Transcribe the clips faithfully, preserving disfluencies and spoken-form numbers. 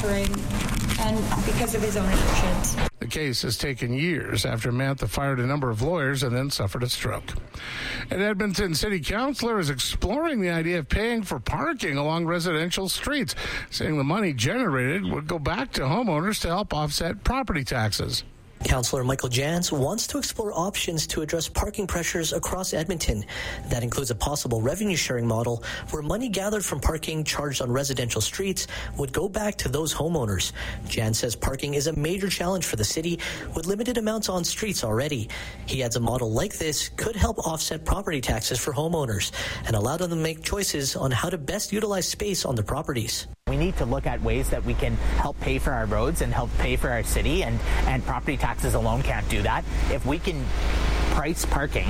monitoring and because of his own actions. The case has taken years after Mantha fired a number of lawyers and then suffered a stroke. An Edmonton City Councillor is exploring the idea of paying for parking along residential streets, saying the money generated would go back to homeowners to help offset property taxes. Councillor Michael Jans wants to explore options to address parking pressures across Edmonton. That includes a possible revenue-sharing model where money gathered from parking charged on residential streets would go back to those homeowners. Jans says parking is a major challenge for the city with limited amounts on streets already. He adds a model like this could help offset property taxes for homeowners and allow them to make choices on how to best utilize space on their properties. We need to look at ways that we can help pay for our roads and help pay for our city, and, and property taxes alone can't do that. If we can price parking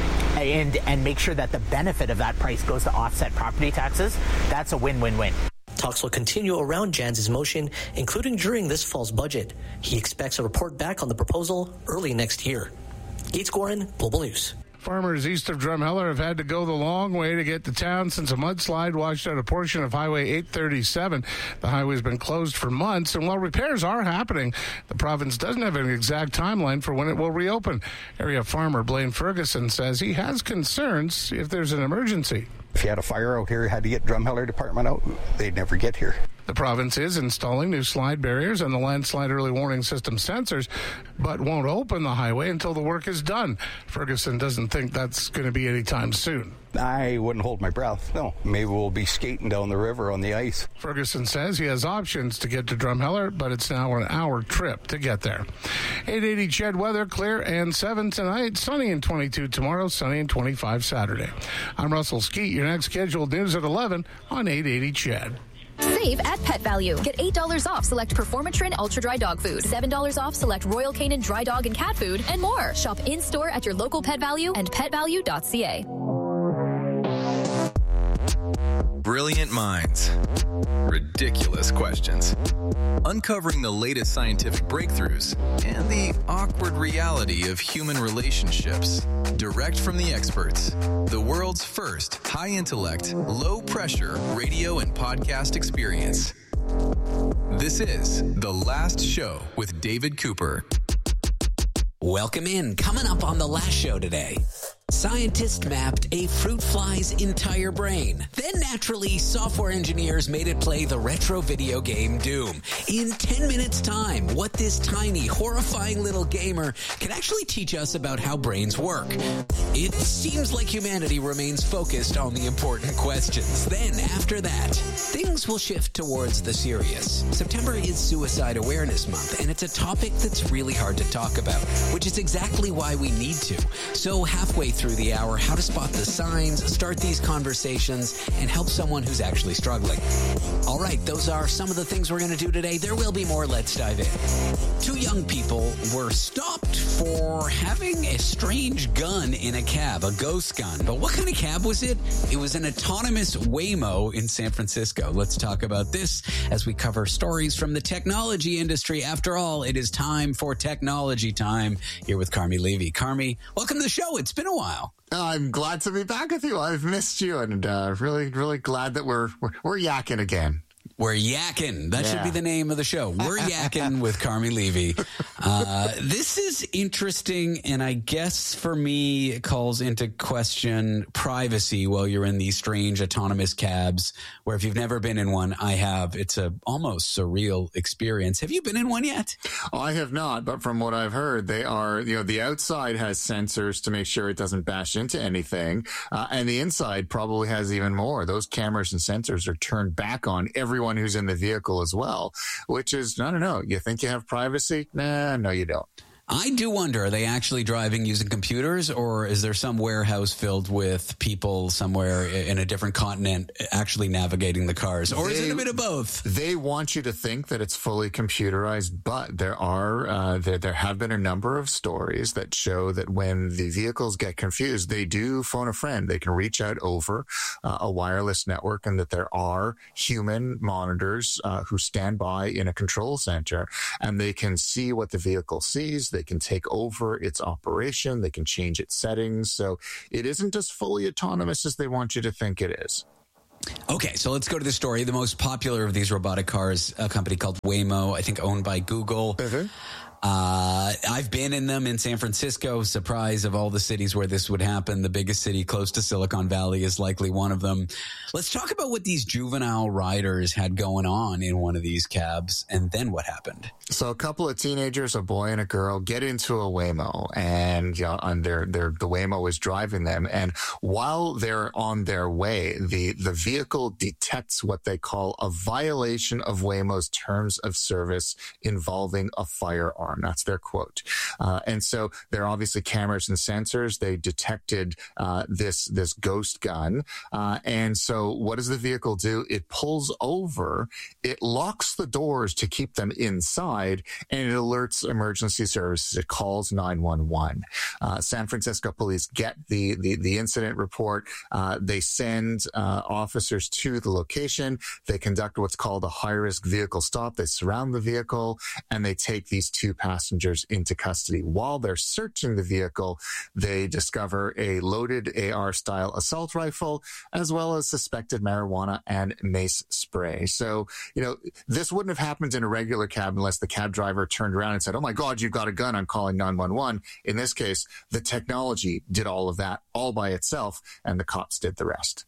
and, and make sure that the benefit of that price goes to offset property taxes, that's a win-win-win. Talks will continue around Jans' motion, including during this fall's budget. He expects a report back on the proposal early next year. Gates Gorin, Global News. Farmers east of Drumheller have had to go the long way to get to town since a mudslide washed out a portion of Highway eight thirty-seven. The highway's been closed for months, and while repairs are happening, the province doesn't have an exact timeline for when it will reopen. Area farmer Blaine Ferguson says he has concerns if there's an emergency. If you had a fire out here, you had to get Drumheller Department out, they'd never get here. The province is installing new slide barriers and the landslide early warning system sensors, but won't open the highway until the work is done. Ferguson doesn't think that's going to be anytime soon. I wouldn't hold my breath. No, maybe we'll be skating down the river on the ice. Ferguson says he has options to get to Drumheller, but it's now an hour trip to get there. eight eighty C H E D weather, clear and seven tonight, sunny and twenty-two tomorrow, sunny and twenty-five Saturday. I'm Russell Skeet. Your next scheduled news at eleven on eight eighty C H E D. Save at Pet Value. Get eight dollars off select Performatrin Ultra Dry Dog Food, seven dollars off select Royal Canin Dry Dog and Cat Food, and more. Shop in-store at your local Pet Value and pet value dot c a. Brilliant minds. Ridiculous questions. Uncovering the latest scientific breakthroughs and the awkward reality of human relationships. Direct from the experts. The world's first high-intellect, low-pressure radio and podcast experience. This is The Last Show with David Cooper. Welcome in. Coming up on The Last Show today. Scientists mapped a fruit fly's entire brain. Then naturally, software engineers made it play the retro video game Doom. In ten minutes time, what this tiny, horrifying little gamer can actually teach us about how brains work. It seems like humanity remains focused on the important questions. Then, after that, things will shift towards the serious. September is Suicide Awareness Month, and it's a topic that's really hard to talk about, which is exactly why we need to. So halfway through through the hour, how to spot the signs, start these conversations, and help someone who's actually struggling. All right, those are some of the things we're going to do today. There will be more. Let's dive in. Two young people were stopped for having a strange gun in a cab, a ghost gun. But what kind of cab was it? It was an autonomous Waymo in San Francisco. Let's talk about this as we cover stories from the technology industry. After all, it is time for technology time here with Carmi Levy. Carmi, welcome to the show. It's been a while. I'm glad to be back with you. I've missed you, and uh, really, really glad that we're we're, we're yakking again. We're yakking. That yeah. should be the name of the show. We're yakking with Carmi Levy. Uh, this is interesting, and I guess for me, it calls into question privacy while you're in these strange autonomous cabs, where if you've never been in one, I have. It's a almost surreal experience. Have you been in one yet? I have not, but from what I've heard, they are, you know, the outside has sensors to make sure it doesn't bash into anything, uh, and the inside probably has even more. Those cameras and sensors are turned back on everyone who's in the vehicle as well, which is, I don't know, you think you have privacy? Nah, no, you don't. I do wonder, are they actually driving using computers, or is there some warehouse filled with people somewhere in a different continent actually navigating the cars? Or they, is it a bit of both? They want you to think that it's fully computerized, but there are, uh, there, there have been a number of stories that show that when the vehicles get confused, they do phone a friend. They can reach out over uh, a wireless network, and that there are human monitors uh, who stand by in a control center, and they can see what the vehicle sees. They can take over its operation. They can change its settings. So it isn't as fully autonomous as they want you to think it is. Okay, so let's go to the story. The most popular of these robotic cars, a company called Waymo, I think owned by Google. Mm-hmm. Uh, I've been in them in San Francisco. Surprise, of all the cities where this would happen, the biggest city close to Silicon Valley is likely one of them. Let's talk about what these juvenile riders had going on in one of these cabs, and then what happened. So a couple of teenagers, a boy and a girl, get into a Waymo, and you know, on their, their, the Waymo is driving them. And while they're on their way, the, the vehicle detects what they call a violation of Waymo's terms of service involving a firearm. That's their quote. Uh, and so there are obviously cameras and sensors. They detected uh, this this ghost gun. Uh, and so what does the vehicle do? It pulls over. It locks the doors to keep them inside, and it alerts emergency services. It calls nine one one. Uh, San Francisco police get the, the, the incident report. Uh, they send uh, officers to the location. They conduct what's called a high-risk vehicle stop. They surround the vehicle, and they take these two passengers into custody. While they're searching the vehicle, they discover a loaded A R-style assault rifle, as well as suspected marijuana and mace spray. So, you know, this wouldn't have happened in a regular cab unless the cab driver turned around and said, oh my God, you've got a gun, I'm calling nine one one. In this case, the technology did all of that all by itself, and the cops did the rest.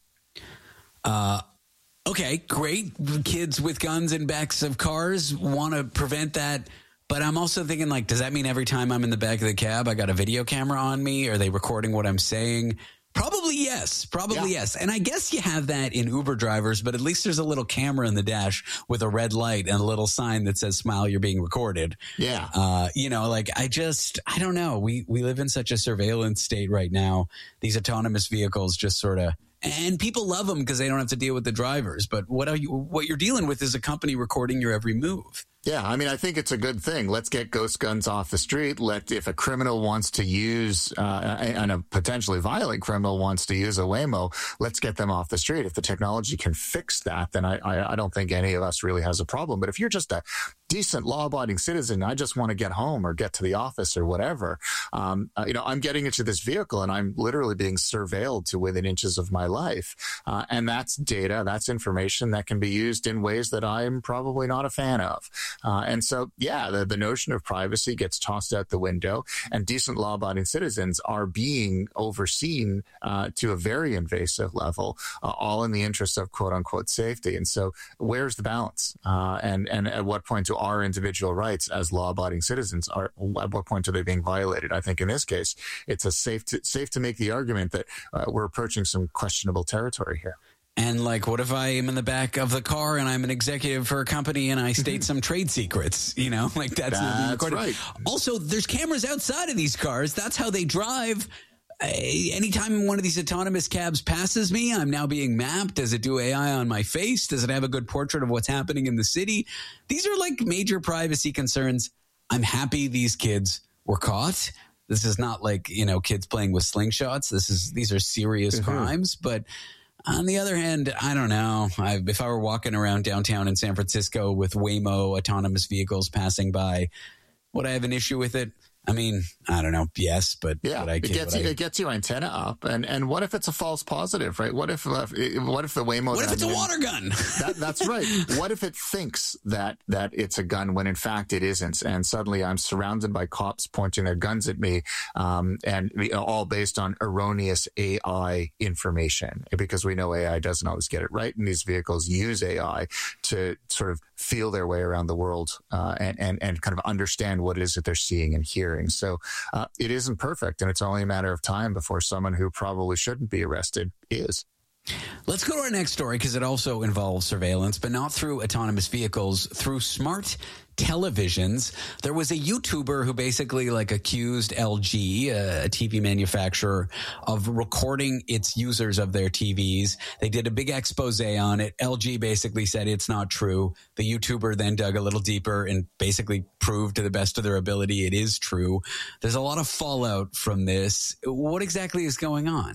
Uh, okay, great. Kids with guns in backs of cars want to prevent that. But I'm also thinking, like, does that mean every time I'm in the back of the cab, I got a video camera on me? Are they recording what I'm saying? Probably yes. Probably yeah. yes. And I guess you have that in Uber drivers, but at least there's a little camera in the dash with a red light and a little sign that says, smile, you're being recorded. Yeah. Uh, you know, like, I just, I don't know. We, we live in such a surveillance state right now. These autonomous vehicles just sort of, and people love them because they don't have to deal with the drivers. But what are you, what you're dealing with is a company recording your every move. Yeah, I mean, I think it's a good thing. Let's get ghost guns off the street. Let, if a criminal wants to use, uh, and a potentially violent criminal wants to use a Waymo, let's get them off the street. If the technology can fix that, then I, I, I don't think any of us really has a problem. But if you're just a decent law-abiding citizen, I just want to get home or get to the office or whatever, um, uh, you know, I'm getting into this vehicle and I'm literally being surveilled to within inches of my life. Uh, and that's data, that's information that can be used in ways that I'm probably not a fan of. Uh, and so, yeah, the, the notion of privacy gets tossed out the window, and decent law-abiding citizens are being overseen uh, to a very invasive level, uh, all in the interest of quote-unquote safety. And so where's the balance? Uh, and, and at what point do our individual rights as law-abiding citizens, are at what point are they being violated? I think in this case, it's a safe to, safe to make the argument that uh, we're approaching some questionable territory here. And like, what if I am in the back of the car and I'm an executive for a company and I state some trade secrets, you know, like that's, that's not being recorded. Right. Also, there's cameras outside of these cars. That's how they drive. Uh, anytime one of these autonomous cabs passes me, I'm now being mapped. Does it do A I on my face? Does it have a good portrait of what's happening in the city? These are like major privacy concerns. I'm happy these kids were caught. This is not like, you know, kids playing with slingshots. This is, these are serious mm-hmm. crimes, but on the other hand, I don't know. I, if I were walking around downtown in San Francisco with Waymo autonomous vehicles passing by, would I have an issue with it? I mean, I don't know. Yes, but yeah, I, it gets you, I, it gets your antenna up, and and what if it's a false positive, right? What if uh, what if the Waymo? What if it's a water gun? that, that's right. What if it thinks that that it's a gun when in fact it isn't, and suddenly I'm surrounded by cops pointing their guns at me, um, and all based on erroneous A I information, because we know A I doesn't always get it right, and these vehicles use A I to sort of feel their way around the world uh, and, and, and kind of understand what it is that they're seeing and hearing. So uh, it isn't perfect, and it's only a matter of time before someone who probably shouldn't be arrested is. Let's go to our next story because it also involves surveillance, but not through autonomous vehicles, through smart televisions. There was a YouTuber who basically like accused L G, a T V manufacturer, of recording its users of their T Vs. They did a big expose on it. L G basically said it's not true. The YouTuber then dug a little deeper and basically proved to the best of their ability it is true. There's a lot of fallout from this. What exactly is going on?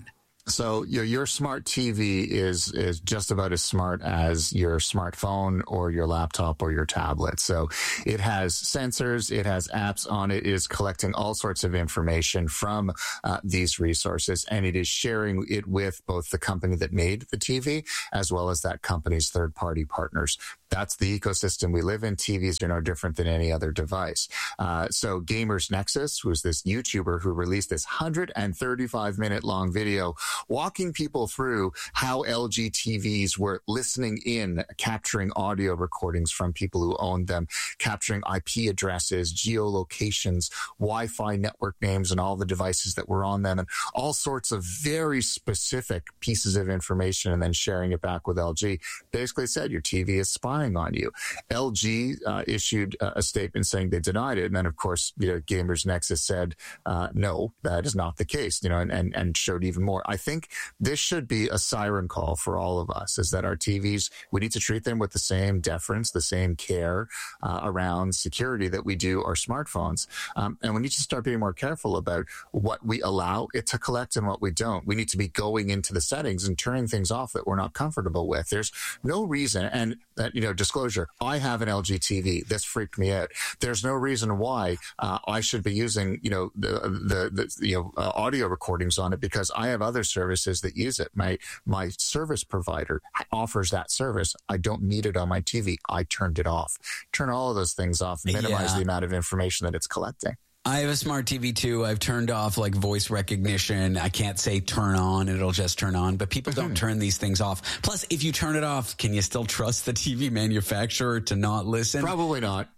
So your your smart T V is is just about as smart as your smartphone or your laptop or your tablet. So it has sensors, it has apps on it, it is collecting all sorts of information from uh, these resources, and it is sharing it with both the company that made the T V as well as that company's third-party partners. That's the ecosystem we live in. T Vs are no different than any other device. Uh, so Gamers Nexus, who's this YouTuber who released this one hundred thirty-five minute long video walking people through how L G T Vs were listening in, capturing audio recordings from people who owned them, capturing I P addresses, geolocations, Wi-Fi network names, and all the devices that were on them, and all sorts of very specific pieces of information, and then sharing it back with L G. Basically said your T V is spying on you. L G uh, issued uh, a statement saying they denied it, and then of course, you know, Gamers Nexus said uh, no, that is not the case. You know, and, and and showed even more. I think this should be a siren call for all of us: is that our T Vs, we need to treat them with the same deference, the same care uh, around security that we do our smartphones, um, and we need to start being more careful about what we allow it to collect and what we don't. We need to be going into the settings and turning things off that we're not comfortable with. There's no reason, and that, you know, disclosure, I have an L G T V. This freaked me out. There's no reason why uh, I should be using, you know, the the, the you know uh, audio recordings on it, because I have other services that use it. My my service provider offers that service. I don't need it on my T V. I turned it off. Turn all of those things off. Minimize Yeah. the amount of information that it's collecting. I have a smart T V too. I've turned off like voice recognition. I can't say turn on. It'll just turn on. But people don't turn these things off. Plus, if you turn it off, can you still trust the T V manufacturer to not listen? Probably not.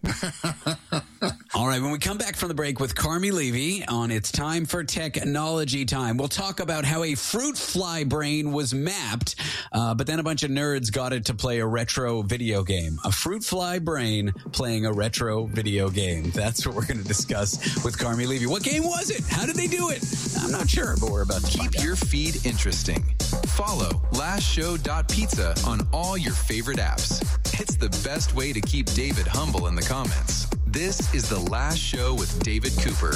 All right. When we come back from the break with Carmi Levy on It's Time for Technology Time, we'll talk about how a fruit fly brain was mapped, uh, but then a bunch of nerds got it to play a retro video game. A fruit fly brain playing a retro video game. That's what we're going to discuss with Carmi Levy. What game was it? How did they do it? I'm not sure, but we're about to Keep your feed interesting. Follow last show dot pizza on all your favorite apps. It's the best way to keep David humble in the comments. This is The Last Show with David Cooper.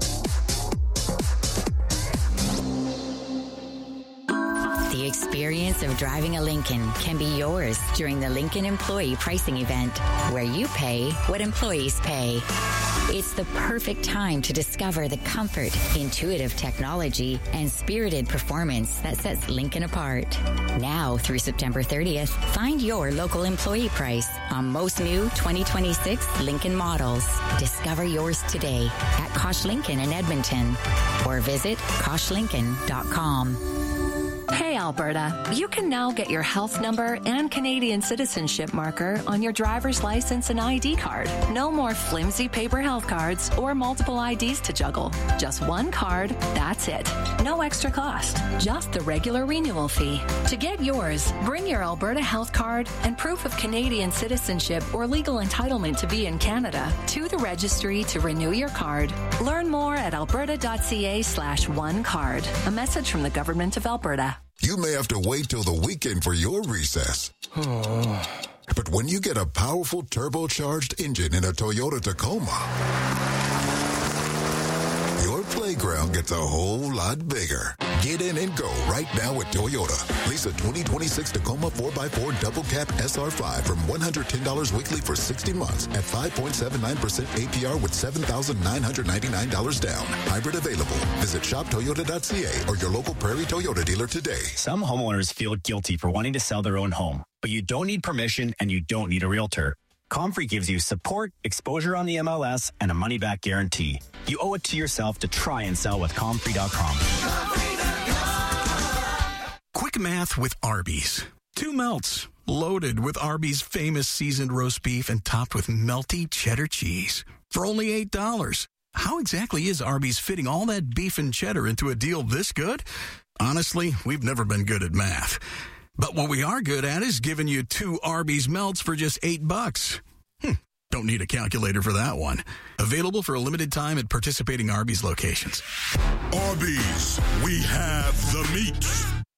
The experience of driving a Lincoln can be yours during the Lincoln Employee Pricing Event, where you pay what employees pay. It's the perfect time to discover the comfort, intuitive technology, and spirited performance that sets Lincoln apart. Now through September thirtieth, find your local employee price on most new twenty twenty-six Lincoln models. Discover yours today at Kosh Lincoln in Edmonton or visit kosh lincoln dot com. Hey, Alberta, you can now get your health number and Canadian citizenship marker on your driver's license and I D card. No more flimsy paper health cards or multiple I Ds to juggle. Just one card, that's it. No extra cost, just the regular renewal fee. To get yours, bring your Alberta health card and proof of Canadian citizenship or legal entitlement to be in Canada to the registry to renew your card. Learn more at alberta.ca slash one card. A message from the Government of Alberta. You may have to wait till the weekend for your recess. But when you get a powerful turbocharged engine in a Toyota Tacoma, your playground gets a whole lot bigger. Get in and go right now at Toyota. Lease a twenty twenty-six Tacoma four by four Double Cab S R five from one hundred ten dollars weekly for sixty months at five point seven nine percent A P R with seven thousand nine hundred ninety-nine dollars down. Hybrid available. Visit shop toyota dot c a or your local Prairie Toyota dealer today. Some homeowners feel guilty for wanting to sell their own home, but you don't need permission and you don't need a realtor. Comfrey gives you support, exposure on the M L S, and a money-back guarantee. You owe it to yourself to try and sell with comfrey dot com. Quick math with Arby's. Two melts, loaded with Arby's famous seasoned roast beef and topped with melty cheddar cheese. For only eight dollars. How exactly is Arby's fitting all that beef and cheddar into a deal this good? Honestly, we've never been good at math. But what we are good at is giving you two Arby's melts for just eight bucks. Hmm, don't need a calculator for that one. Available for a limited time at participating Arby's locations. Arby's, we have the meat.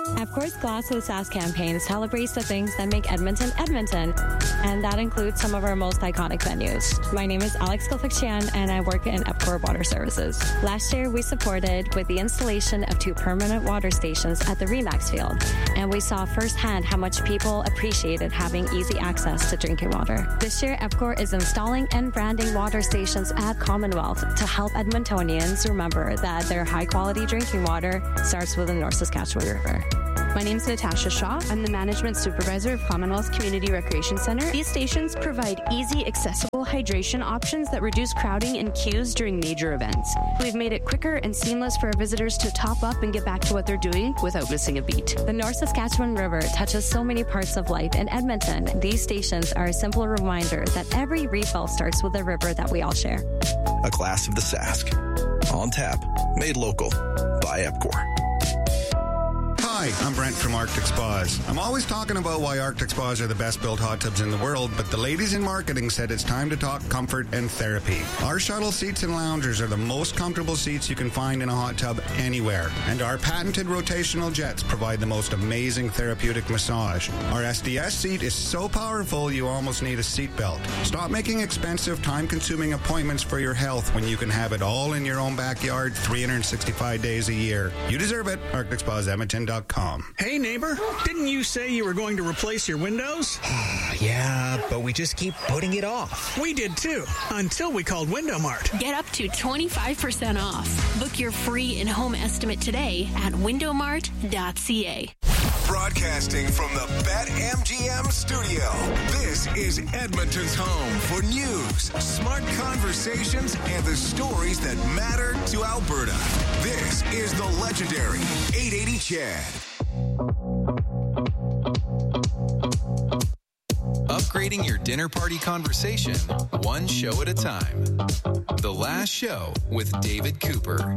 EPCOR's Glass with Sass campaign celebrates the things that make Edmonton, Edmonton, and that includes some of our most iconic venues. My name is Alex Gilfixian, and I work in EPCOR Water Services. Last year, we supported with the installation of two permanent water stations at the Remax Field, and we saw firsthand how much people appreciated having easy access to drinking water. This year, EPCOR is installing and branding water stations at Commonwealth to help Edmontonians remember that their high-quality drinking water starts with the North Saskatchewan River. My name is Natasha Shaw. I'm the Management Supervisor of Commonwealth Community Recreation Center. These stations provide easy, accessible hydration options that reduce crowding and queues during major events. We've made it quicker and seamless for our visitors to top up and get back to what they're doing without missing a beat. The North Saskatchewan River touches so many parts of life in Edmonton. These stations are a simple reminder that every refill starts with the river that we all share. A glass of the Sask. On tap. Made local. By EPCOR. Hi, I'm Brent from Arctic Spas. I'm always talking about why Arctic Spas are the best built hot tubs in the world, but the ladies in marketing said it's time to talk comfort and therapy. Our shuttle seats and loungers are the most comfortable seats you can find in a hot tub anywhere, and our patented rotational jets provide the most amazing therapeutic massage. Our S D S seat is so powerful you almost need a seatbelt. Stop making expensive, time-consuming appointments for your health when you can have it all in your own backyard three hundred sixty-five days a year. You deserve it. Arctic Spas Edmonton dot com. Hey, neighbor, didn't you say you were going to replace your windows? Yeah, but we just keep putting it off. We did too, until we called Window Mart. Get up to twenty-five percent off. Book your free in-home estimate today at window mart dot c a. Broadcasting from the BetMGM studio, this is Edmonton's home for news, smart conversations, and the stories that matter to Alberta. This is the legendary eight eighty Chad. Upgrading your dinner party conversation, one show at a time. The Last Show with David Cooper.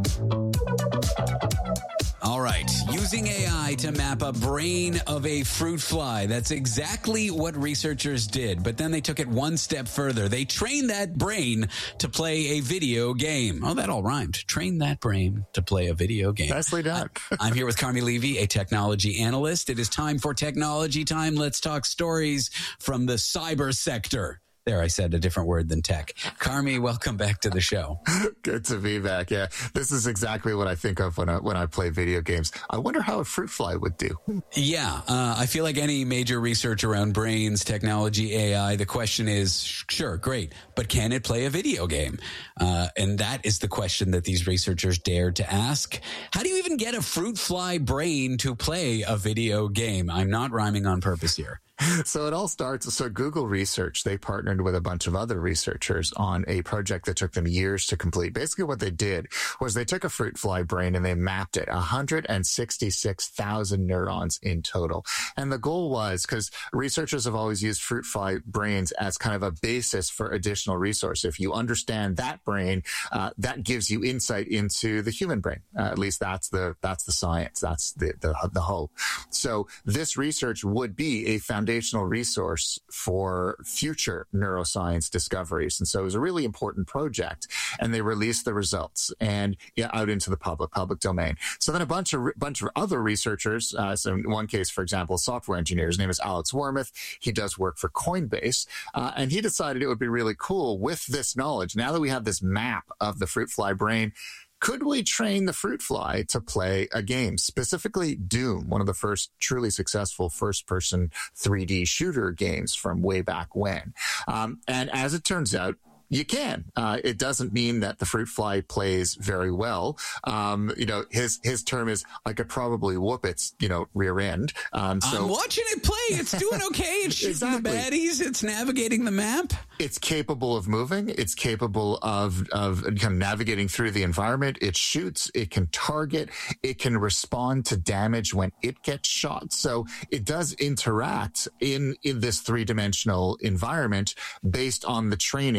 All right. Using A I to map a brain of a fruit fly. That's exactly what researchers did. But then they took it one step further. They trained that brain to play a video game. Oh, that all rhymed. Train that brain to play a video game. Nicely done. I'm here with Carmi Levy, a technology analyst. It is time for technology time. Let's talk stories from the cyber sector. There, I said a different word than tech. Carmi, welcome back to the show. Good to be back. Yeah, this is exactly what I think of when I, when I play video games. I wonder how a fruit fly would do. Yeah, uh, I feel like any major research around brains, technology, A I, the question is, sure, great, but can it play a video game? Uh, and that is the question that these researchers dared to ask. How do you even get a fruit fly brain to play a video game? I'm not rhyming on purpose here. So it all starts. So Google Research, they partnered with a bunch of other researchers on a project that took them years to complete. Basically what they did was they took a fruit fly brain and they mapped it, one hundred sixty-six thousand neurons in total. And the goal was, because researchers have always used fruit fly brains as kind of a basis for additional resource. If you understand that brain, uh, that gives you insight into the human brain. Uh, at least that's the, that's the science. That's the, the, the hope. So this research would be a foundational resource for future neuroscience discoveries. And so it was a really important project, and they released the results and yeah, out into the public, public domain. So then a bunch of, bunch of other researchers, uh, so in one case, for example, a software engineer, his name is Alex Wormuth. He does work for Coinbase. Uh, and he decided it would be really cool with this knowledge. Now that we have this map of the fruit fly brain, could we train the fruit fly to play a game, specifically Doom, one of the first truly successful first-person three D shooter games from way back when? Um, and as it turns out, you can. Uh, it doesn't mean that the fruit fly plays very well. Um, you know, his his term is, I could probably whoop its, you know, rear end. Um, so I'm watching it play. It's doing okay. It's shooting exactly. the baddies. It's navigating the map. It's capable of moving. It's capable of of kind of navigating through the environment. It shoots. It can target. It can respond to damage when it gets shot. So it does interact in in this three dimensional environment based on the training Uh,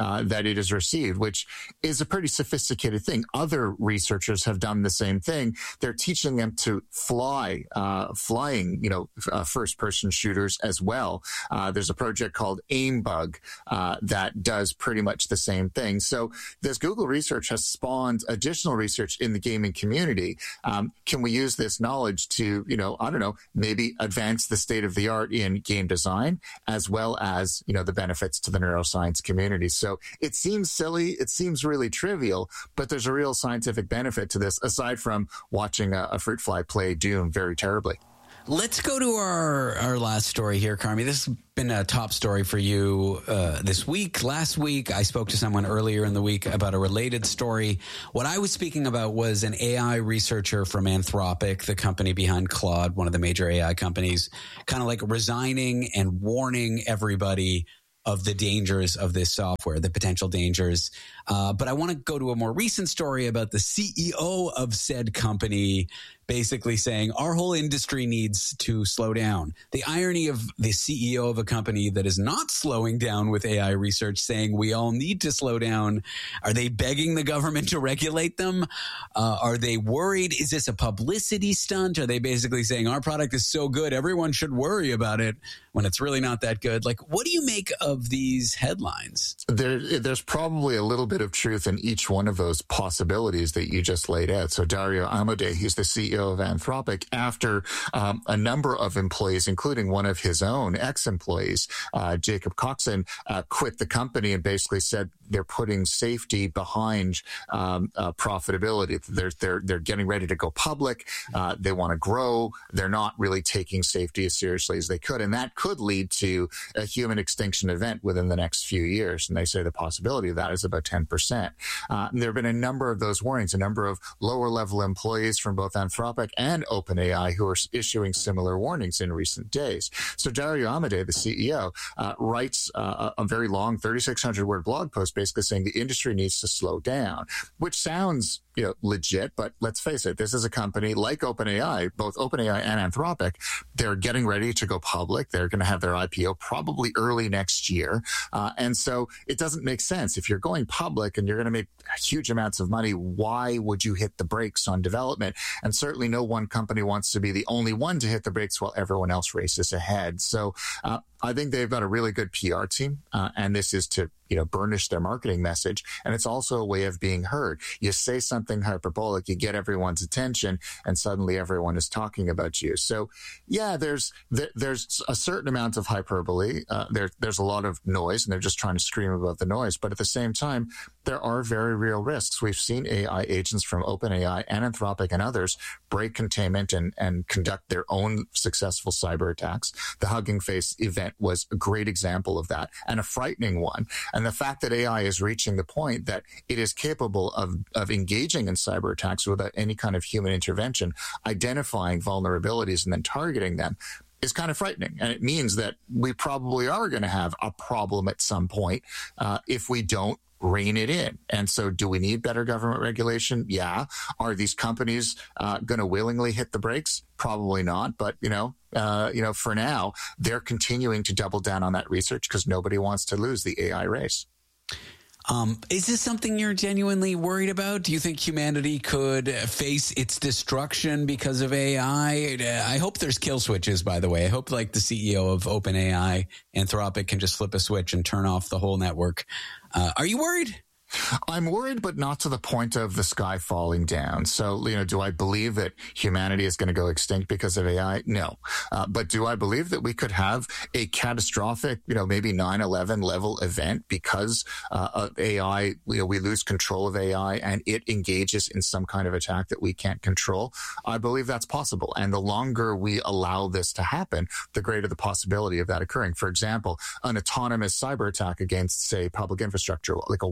uh, that it has received, which is a pretty sophisticated thing. Other researchers have done the same thing. They're teaching them to fly, uh, flying, you know, uh, first-person shooters as well. Uh, there's a project called AimBug uh, that does pretty much the same thing. So this Google research has spawned additional research in the gaming community. Um, can we use this knowledge to, you know, I don't know, maybe advance the state of the art in game design, as well as, you know, the benefits to the neuroscience community? So it seems silly, it seems really trivial, but there's a real scientific benefit to this, aside from watching a, a fruit fly play Doom very terribly. Let's go to our, our last story here, Carmi. This has been a top story for you uh, this week. Last week, I spoke to someone earlier in the week about a related story. What I was speaking about was an A I researcher from Anthropic, the company behind Claude, one of the major A I companies, kind of like resigning and warning everybody of the dangers of this software, the potential dangers. Uh, but I want to go to a more recent story about the C E O of said company basically saying our whole industry needs to slow down. The irony of the C E O of a company that is not slowing down with A I research saying we all need to slow down. Are they begging the government to regulate them? Uh, are they worried? Is this a publicity stunt? Are they basically saying our product is so good, everyone should worry about it when it's really not that good? Like, what do you make of these headlines? There, there's probably a little bit of truth in each one of those possibilities that you just laid out. So Dario Amodei, he's the C E O of Anthropic, after um, a number of employees, including one of his own ex-employees, uh, Jacob Coxon, uh, quit the company and basically said they're putting safety behind um, uh, profitability. They're, they're, they're getting ready to go public. Uh, they want to grow. They're not really taking safety as seriously as they could. And that could lead to a human extinction event within the next few years. And they say the possibility of that is about ten percent. Uh, there have been a number of those warnings, a number of lower level employees from both Anthropic and OpenAI who are issuing similar warnings in recent days. So Dario Amodei, the C E O, uh, writes uh, a very long thirty-six hundred word blog post basically saying the industry needs to slow down, which sounds, you know, legit, but let's face it, this is a company like OpenAI, both OpenAI and Anthropic. They're getting ready to go public. They're going to have their I P O probably early next year. Uh, and so it doesn't make sense. If you're going public and you're going to make huge amounts of money, why would you hit the brakes on development? And certainly no one company wants to be the only one to hit the brakes while everyone else races ahead. So uh, I think they've got a really good P R team, uh, and this is to, you know, burnish their marketing message. And it's also a way of being heard. You say something hyperbolic, you get everyone's attention, and suddenly everyone is talking about you. So, yeah, there's there, there's a certain amount of hyperbole. Uh, there, there's a lot of noise, and they're just trying to scream about the noise. But at the same time, there are very real risks. We've seen A I agents from OpenAI and Anthropic and others break containment and, and conduct their own successful cyber attacks. The Hugging Face event was a great example of that, and a frightening one. And the fact that A I is reaching the point that it is capable of, of engaging in cyber attacks without any kind of human intervention, identifying vulnerabilities and then targeting them, is kind of frightening. And it means that we probably are going to have a problem at some point uh, if we don't rein it in. And so do we need better government regulation? Yeah. Are these companies uh, going to willingly hit the brakes? Probably not. But, you know, uh, you know, for now, they're continuing to double down on that research because nobody wants to lose the A I race. Um, is this something you're genuinely worried about? Do you think humanity could face its destruction because of A I? I hope there's kill switches, by the way. I hope like the C E O of OpenAI, Anthropic, can just flip a switch and turn off the whole network. Uh, are you worried? I'm worried, but not to the point of the sky falling down. So, you know, do I believe that humanity is going to go extinct because of A I? No. Uh, but do I believe that we could have a catastrophic, you know, maybe nine eleven level event because uh, of A I, you know, we lose control of A I and it engages in some kind of attack that we can't control? I believe that's possible. And the longer we allow this to happen, the greater the possibility of that occurring. For example, an autonomous cyber attack against, say, public infrastructure, like a water system,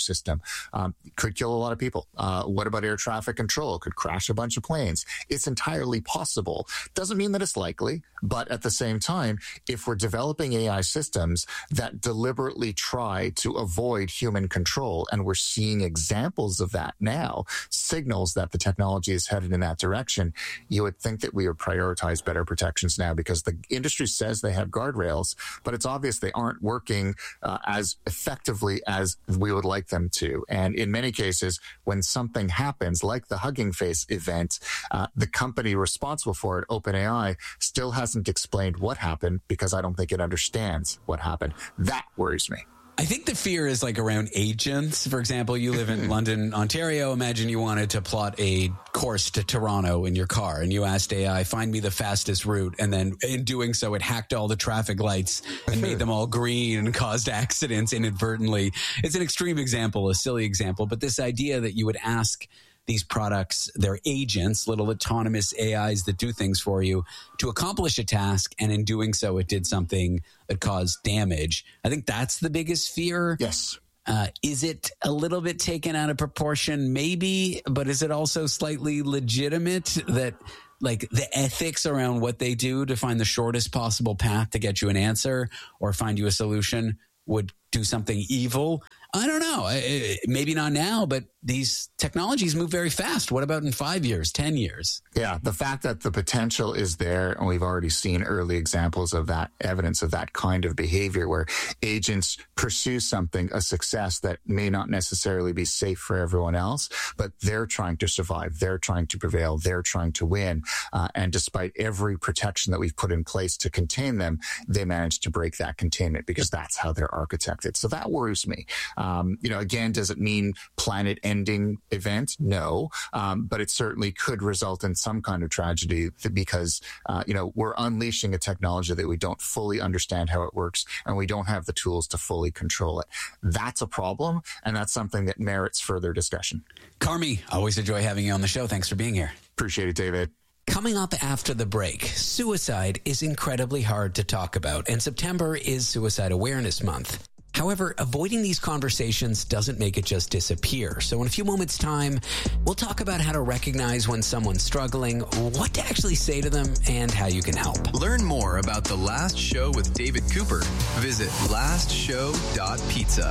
system. Um, could kill a lot of people. Uh, what about air traffic control? Could crash a bunch of planes. It's entirely possible. Doesn't mean that it's likely, but at the same time, if we're developing A I systems that deliberately try to avoid human control, and we're seeing examples of that now, signals that the technology is headed in that direction, you would think that we would prioritize better protections now, because the industry says they have guardrails, but it's obvious they aren't working uh, as effectively as we would like them to. And in many cases, when something happens, like the Hugging Face event, uh, the company responsible for it, OpenAI, still hasn't explained what happened, because I don't think it understands what happened. That worries me. I think the fear is like around agents. For example, you live in London, Ontario. Imagine you wanted to plot a course to Toronto in your car, and you asked A I, find me the fastest route. And then in doing so, it hacked all the traffic lights and made them all green and caused accidents inadvertently. It's an extreme example, a silly example. But this idea that you would ask these products, they're agents, little autonomous A Is that do things for you, to accomplish a task, and in doing so, it did something that caused damage. I think that's the biggest fear. Yes. Uh, is it a little bit taken out of proportion? Maybe, but is it also slightly legitimate that, like, the ethics around what they do to find the shortest possible path to get you an answer or find you a solution would do something evil? I don't know. Maybe not now, but these technologies move very fast. What about in five years, ten years? Yeah, the fact that the potential is there, and we've already seen early examples of that, evidence of that kind of behavior where agents pursue something, a success that may not necessarily be safe for everyone else, but they're trying to survive. They're trying to prevail. They're trying to win. Uh, and despite every protection that we've put in place to contain them, they manage to break that containment because that's how they're architected. So that worries me. Um, you know, again, does it mean planet-ending event? No, um, but it certainly could result in some kind of tragedy because, uh, you know, we're unleashing a technology that we don't fully understand how it works, and we don't have the tools to fully control it. That's a problem, and that's something that merits further discussion. Carmi, always enjoy having you on the show. Thanks for being here. Appreciate it, David. Coming up after the break, suicide is incredibly hard to talk about, and September is Suicide Awareness Month. However, avoiding these conversations doesn't make it just disappear. So in a few moments' time, we'll talk about how to recognize when someone's struggling, what to actually say to them, and how you can help. Learn more about The Last Show with David Cooper. Visit last show dot pizza.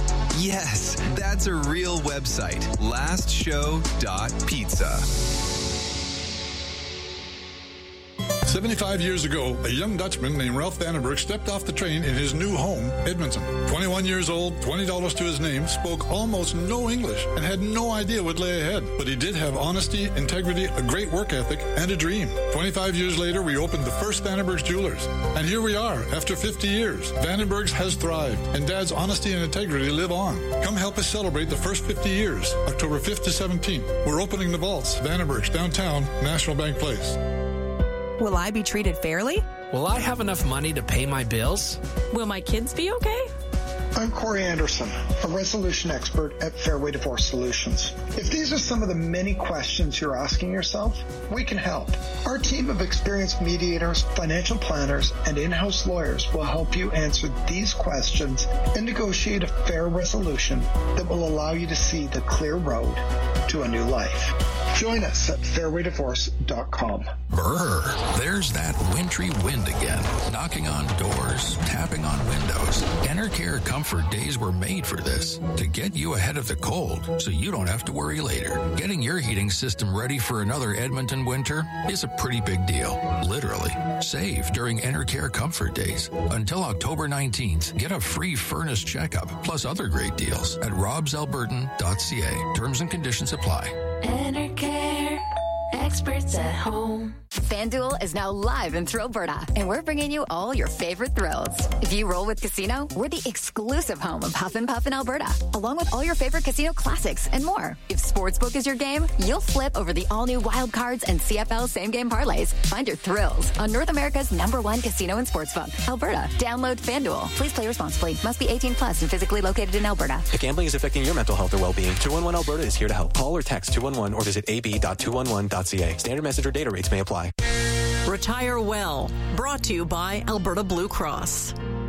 Yes, that's a real website. last show dot pizza. seventy-five years ago, a young Dutchman named Ralph Vandenberg stepped off the train in his new home, Edmonton. twenty-one years old, twenty dollars to his name, spoke almost no English, and had no idea what lay ahead. But he did have honesty, integrity, a great work ethic, and a dream. twenty-five years later, we opened the first Vandenberg's Jewelers. And here we are, after fifty years. Vandenberg's has thrived, and Dad's honesty and integrity live on. Come help us celebrate the first fifty years, October fifth to seventeenth. We're opening the vaults, Vandenberg's, downtown, National Bank Place. Will I be treated fairly? Will I have enough money to pay my bills? Will my kids be okay? I'm Corey Anderson, a resolution expert at Fairway Divorce Solutions. If these are some of the many questions you're asking yourself, we can help. Our team of experienced mediators, financial planners, and in-house lawyers will help you answer these questions and negotiate a fair resolution that will allow you to see the clear road to a new life. Join us at fairway divorce dot com. Brr, there's that wintry wind again, knocking on doors, tapping on windows. Enercare Comfort Days were made for this, to get you ahead of the cold so you don't have to worry later. Getting your heating system ready for another Edmonton winter is a pretty big deal, literally. Save during Enercare Comfort Days. Until October nineteenth, get a free furnace checkup, plus other great deals at robs albertan dot c a. Terms and conditions apply. Enercare, experts at home. FanDuel is now live in Thrillberta, and we're bringing you all your favorite thrills. If you roll with Casino, we're the exclusive home of Huff and Puff in Alberta, along with all your favorite casino classics and more. If Sportsbook is your game, you'll flip over the all-new Wild Cards and C F L same-game parlays. Find your thrills on North America's number one casino and sportsbook, Alberta. Download FanDuel. Please play responsibly. Must be eighteen plus and physically located in Alberta. If gambling is affecting your mental health or well-being, two one one Alberta is here to help. Call or text two one one or visit a b dot two one one dot c a. Standard message or data rates may apply. Retire Well, brought to you by Alberta Blue Cross.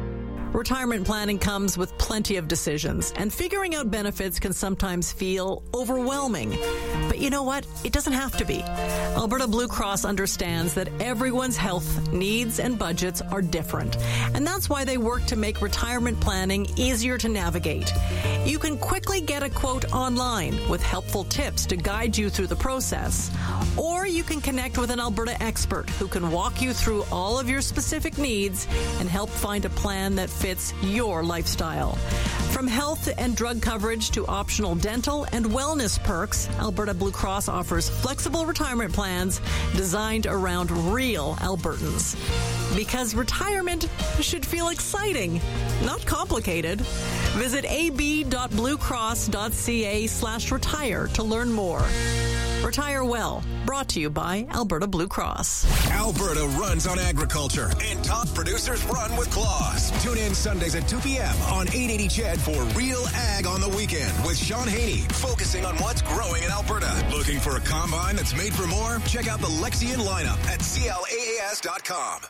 Retirement planning comes with plenty of decisions, and figuring out benefits can sometimes feel overwhelming. But you know what? It doesn't have to be. Alberta Blue Cross understands that everyone's health needs and budgets are different, and that's why they work to make retirement planning easier to navigate. You can quickly get a quote online with helpful tips to guide you through the process, or you can connect with an Alberta expert who can walk you through all of your specific needs and help find a plan that fits your lifestyle. From health and drug coverage to optional dental and wellness perks, Alberta Blue Cross offers flexible retirement plans designed around real Albertans. Because retirement should feel exciting, not complicated. Visit ab.bluecross.ca slash retire to learn more. Retire Well, brought to you by Alberta Blue Cross. Alberta runs on agriculture, and top producers run with claws. Tune in Sundays at two p.m. on eight eighty C H E D for Real Ag on the Weekend with Sean Haney, focusing on what's growing in Alberta. Looking for a combine that's made for more? Check out the Lexion lineup at C L A A S dot com.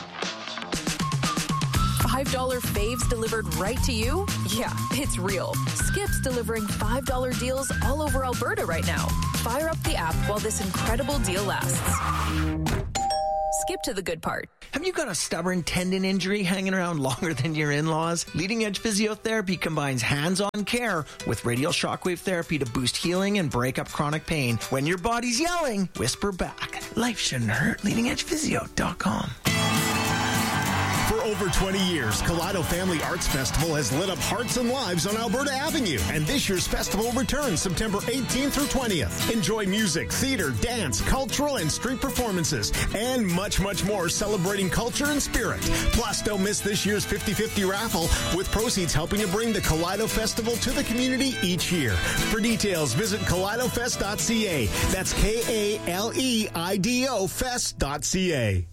five dollar faves delivered right to you? Yeah, it's real. Skip's delivering five dollar deals all over Alberta right now. Fire up the app while this incredible deal lasts. Skip to the good part. Have you got a stubborn tendon injury hanging around longer than your in-laws? Leading Edge Physiotherapy combines hands-on care with radial shockwave therapy to boost healing and break up chronic pain. When your body's yelling, whisper back. Life shouldn't hurt. leading edge physio dot com. For over twenty years, Kaleido Family Arts Festival has lit up hearts and lives on Alberta Avenue. And this year's festival returns September eighteenth through twentieth. Enjoy music, theater, dance, cultural and street performances, and much, much more celebrating culture and spirit. Plus, don't miss this year's fifty-fifty raffle, with proceeds helping to bring the Kaleido Festival to the community each year. For details, visit kaleido fest dot c a. That's K A L E I D O fest dot c a.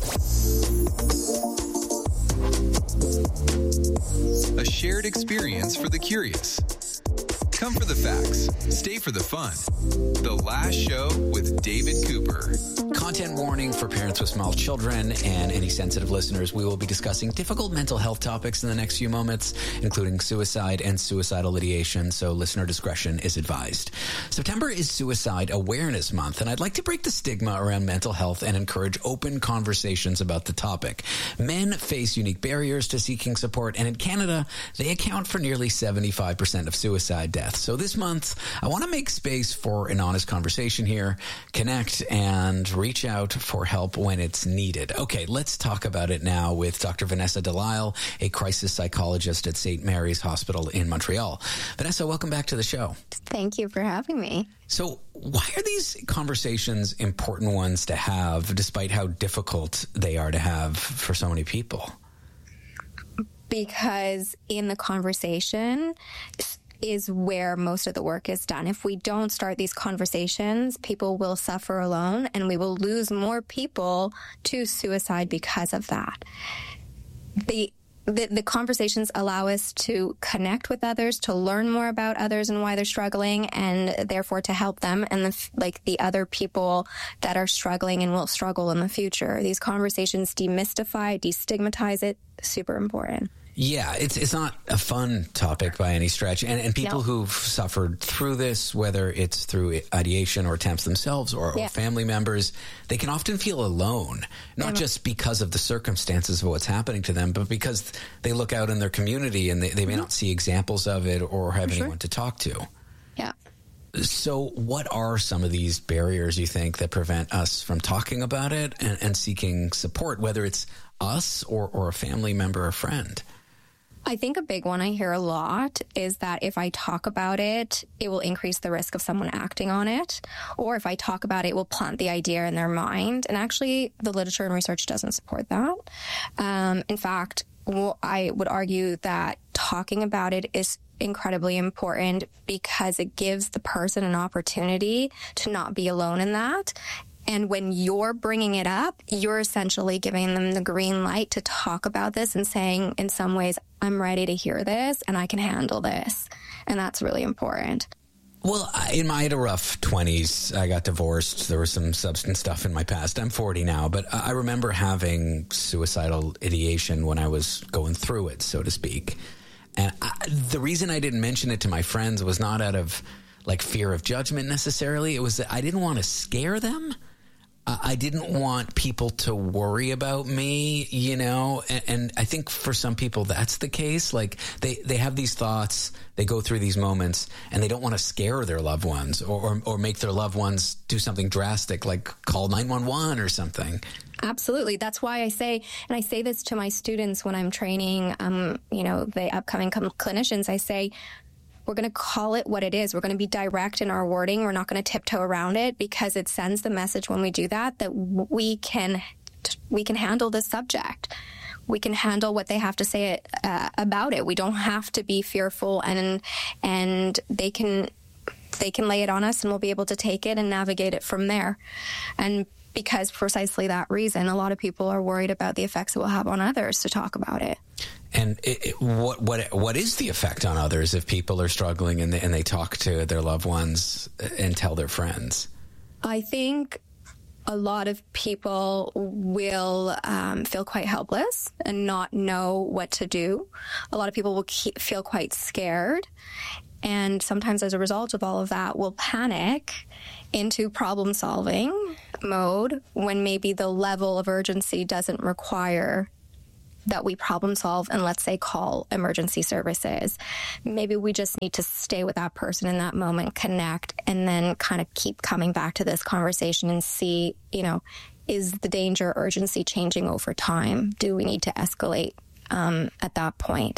A shared experience for the curious. Come for the facts. Stay for the fun. The Last Show with David Cooper. Content warning for parents with small children and any sensitive listeners. We will be discussing difficult mental health topics in the next few moments, including suicide and suicidal ideation, so listener discretion is advised. September is Suicide Awareness Month, and I'd like to break the stigma around mental health and encourage open conversations about the topic. Men face unique barriers to seeking support, and in Canada, they account for nearly seventy-five percent of suicide deaths. So this month, I want to make space for an honest conversation here, connect, and reach out for help when it's needed. Okay, let's talk about it now with Doctor Vanessa Delisle, a crisis psychologist at Saint Mary's Hospital in Montreal. Vanessa, welcome back to the show. Thank you for having me. So why are these conversations important ones to have, despite how difficult they are to have for so many people? Because in the conversation is where most of the work is done. If we don't start these conversations, people will suffer alone, and we will lose more people to suicide because of that. The The, the conversations allow us to connect with others, to learn more about others and why they're struggling, and therefore to help them and the, like the other people that are struggling and will struggle in the future. These conversations demystify, destigmatize it. Super important. Yeah, it's it's not a fun topic by any stretch. And, and people no. who've suffered through this, whether it's through ideation or attempts themselves or, yeah. or family members, they can often feel alone, not yeah. just because of the circumstances of what's happening to them, but because they look out in their community and they, they may mm-hmm. not see examples of it or have For anyone sure. to talk to. Yeah. So what are some of these barriers, you think, that prevent us from talking about it and, and seeking support, whether it's us or, or a family member or friend? I think a big one I hear a lot is that if I talk about it, it will increase the risk of someone acting on it. Or if I talk about it, it will plant the idea in their mind. And actually, the literature and research doesn't support that. Um, in fact, well, I would argue that talking about it is incredibly important because it gives the person an opportunity to not be alone in that. And when you're bringing it up, you're essentially giving them the green light to talk about this and saying, in some ways, I'm ready to hear this and I can handle this. And that's really important. Well, I, in my I had a rough twenties. I got divorced. There was some substance stuff in my past. I'm forty now, but I remember having suicidal ideation when I was going through it, so to speak. And I, the reason I didn't mention it to my friends was not out of like fear of judgment necessarily. It was that I didn't want to scare them. I didn't want people to worry about me, you know, and, and I think for some people that's the case. Like they, they have these thoughts, they go through these moments, and they don't want to scare their loved ones or, or, or make their loved ones do something drastic, like call nine one one or something. Absolutely. That's why I say, and I say this to my students when I'm training, um, you know, the upcoming com- clinicians, I say, we're going to call it what it is. We're going to be direct in our wording. We're not going to tiptoe around it, because it sends the message when we do that, that we can, we can handle this subject. We can handle what they have to say it, uh, about it. We don't have to be fearful, and, and they can, they can lay it on us, and we'll be able to take it and navigate it from there. And because precisely that reason, a lot of people are worried about the effects it will have on others to talk about it. And it, it, what what what is the effect on others if people are struggling and they, and they talk to their loved ones and tell their friends? I think a lot of people will um, feel quite helpless and not know what to do. A lot of people will keep, feel quite scared. And sometimes as a result of all of that, will panic into problem-solving mode when maybe the level of urgency doesn't require that we problem solve and, let's say, call emergency services. Maybe we just need to stay with that person in that moment, connect, and then kind of keep coming back to this conversation and see, you know, is the danger urgency changing over time? Do we need to escalate um, at that point?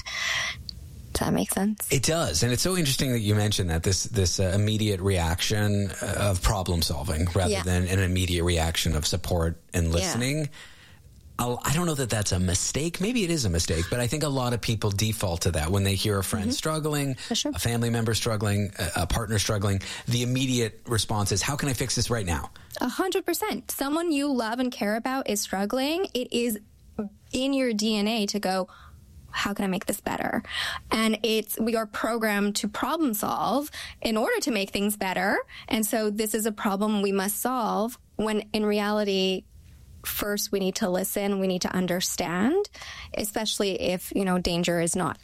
Does that make sense? It does. And it's so interesting that you mentioned that, this this uh, immediate reaction of problem solving rather Yeah. than an immediate reaction of support and listening. Yeah. I'll, I don't know that that's a mistake. Maybe it is a mistake, but I think a lot of people default to that when they hear a friend Mm-hmm. struggling, a family member struggling, a, a partner struggling. The immediate response is, how can I fix this right now? A hundred percent. Someone you love and care about is struggling. It is in your D N A to go, how can I make this better? And it's, we are programmed to problem solve in order to make things better. And so this is a problem we must solve, when in reality, first we need to listen, we need to understand, especially if, you know, danger is not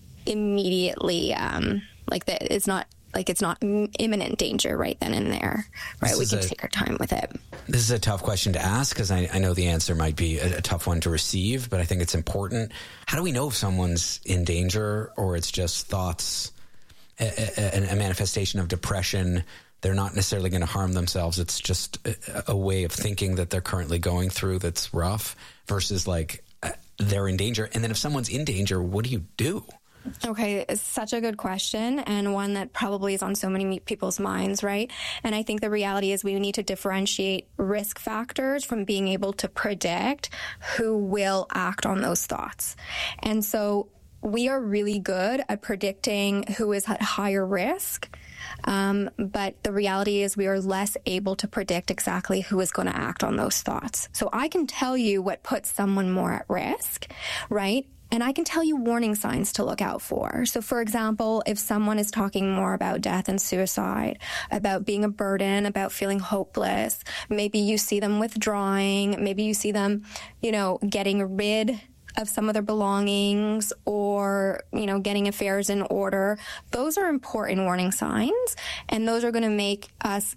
immediately, um, like that, it's not like it's not imminent danger right then and there, right? This We is can a- take our time with it. This is a tough question to ask, because I, I know the answer might be a, a tough one to receive, but I think it's important. How do we know if someone's in danger, or it's just thoughts, a, a, a manifestation of depression? They're not necessarily going to harm themselves. It's just a, a way of thinking that they're currently going through that's rough, versus like uh, they're in danger. And then if someone's in danger, what do you do? Okay, it's such a good question, and one that probably is on so many people's minds, right? And I think the reality is we need to differentiate risk factors from being able to predict who will act on those thoughts. And so we are really good at predicting who is at higher risk. Um, but the reality is we are less able to predict exactly who is going to act on those thoughts. So I can tell you what puts someone more at risk, right? And I can tell you warning signs to look out for. So, for example, if someone is talking more about death and suicide, about being a burden, about feeling hopeless, maybe you see them withdrawing, maybe you see them, you know, getting rid of some of their belongings, or, you know, getting affairs in order. Those are important warning signs, and those are going to make us,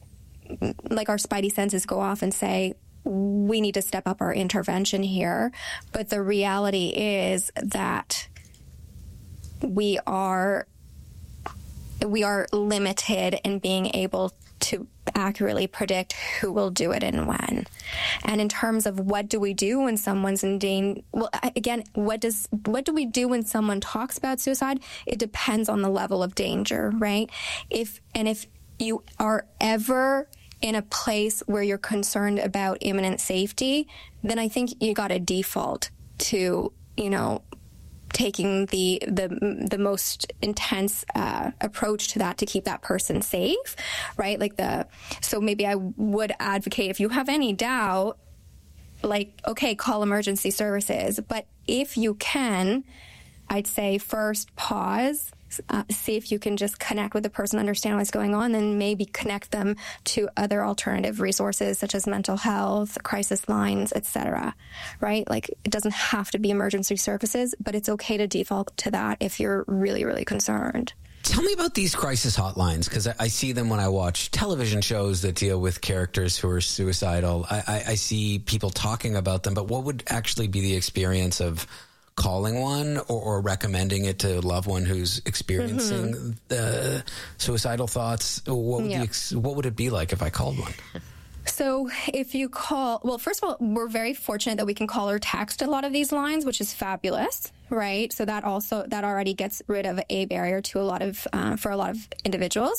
like, our spidey senses go off and say, we need to step up our intervention here. But the reality is that we are we are limited in being able to accurately predict who will do it and when. And in terms of what do we do when someone's in danger, well, again, what does what do we do when someone talks about suicide? It depends on the level of danger, right? If and if you are ever in a place where you're concerned about imminent safety, then I think you got to default to, you know, taking the the the most intense uh, approach to that to keep that person safe, right? Like the so maybe I would advocate, if you have any doubt, like, okay, call emergency services. But if you can, I'd say first pause, uh, see if you can just connect with the person, understand what's going on, then maybe connect them to other alternative resources such as mental health, crisis lines, et cetera. Right? Like, it doesn't have to be emergency services, but it's okay to default to that if you're really, really concerned. Tell me about these crisis hotlines, because I, I see them when I watch television shows that deal with characters who are suicidal. I, I, I see people talking about them, but what would actually be the experience of calling one or, or recommending it to a loved one who's experiencing mm-hmm. the suicidal thoughts? What would, yeah. the, what would it be like if I called one? So if you call, well, first of all, we're very fortunate that we can call or text a lot of these lines, which is fabulous, right? So that also, that already gets rid of a barrier to a lot of, uh, for a lot of individuals.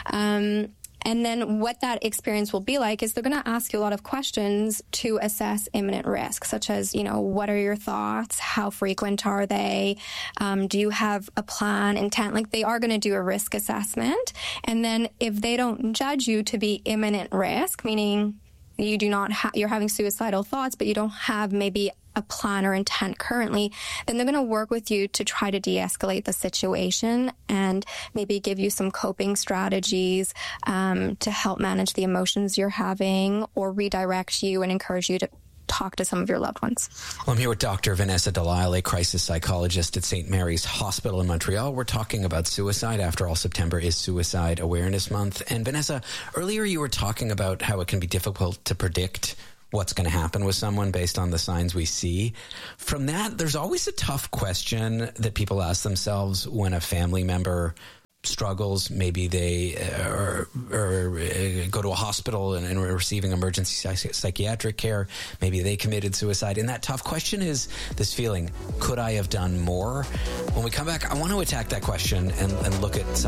Um, And then what that experience will be like is they're going to ask you a lot of questions to assess imminent risk, such as, you know, what are your thoughts? How frequent are they? Um, do you have a plan, intent? Like, they are going to do a risk assessment. And then if they don't judge you to be imminent risk, meaning you do not ha- you're having suicidal thoughts, but you don't have maybe a plan or intent currently, then they're going to work with you to try to de-escalate the situation and maybe give you some coping strategies um, to help manage the emotions you're having, or redirect you and encourage you to talk to some of your loved ones. Well, I'm here with Doctor Vanessa Delisle, a crisis psychologist at Saint Mary's Hospital in Montreal. We're talking about suicide. After all, September is Suicide Awareness Month. And Vanessa, earlier you were talking about how it can be difficult to predict what's going to happen with someone based on the signs we see. From that, there's always a tough question that people ask themselves when a family member struggles. Maybe they uh, or, or uh, go to a hospital and, and are receiving emergency psych- psychiatric care. Maybe they committed suicide. And that tough question is this feeling, could I have done more? When we come back, I want to attack that question and, and look at some